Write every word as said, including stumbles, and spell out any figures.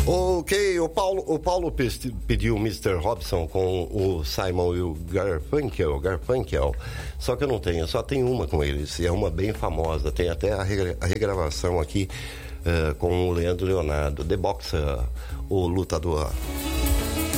Ok, o Paulo, o Paulo pediu o mister Robson com o Simon e o Garfunkel, Garfunkel, só que eu não tenho, eu só tenho uma com eles, e é uma bem famosa, tem até a, re, a regravação aqui uh, com o Leandro Leonardo, The Boxer, o lutador.